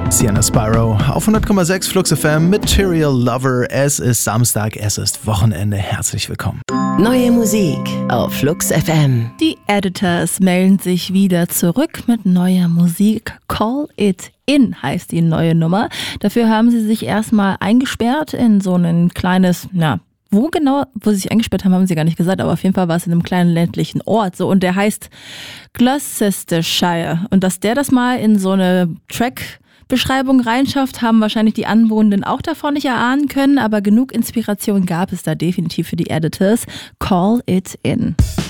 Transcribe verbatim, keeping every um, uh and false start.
Sienna Spyro auf hundert Komma sechs Flux F M, Material Lover. Es ist Samstag, es ist Wochenende. Herzlich willkommen. Neue Musik auf Flux F M. Die Editors melden sich wieder zurück mit neuer Musik. Call It In heißt die neue Nummer. Dafür haben sie sich erstmal eingesperrt in so ein kleines, na, wo genau, wo sie sich eingesperrt haben, haben sie gar nicht gesagt, aber auf jeden Fall war es in einem kleinen ländlichen Ort so, und der heißt Gloucestershire. Und dass der das mal in so eine Track-Beschreibung reinschafft, haben wahrscheinlich die Anwohnenden auch davon nicht erahnen können, aber genug Inspiration gab es da definitiv für die Editors. Call It In.